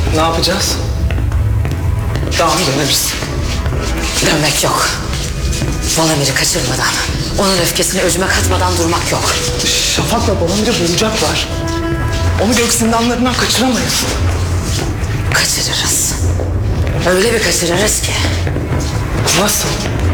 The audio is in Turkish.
Ne yapacağız? Daha mı döneriz? Dönmek yok. Valamir'i kaçırmadan, onun öfkesini öcüme katmadan durmak yok. Şafak'la Valamir'i bulacaklar. Onu Göksindanlarından kaçıramayız. Kaçırırız. Öyle bir kaçırırız ki. Nasıl?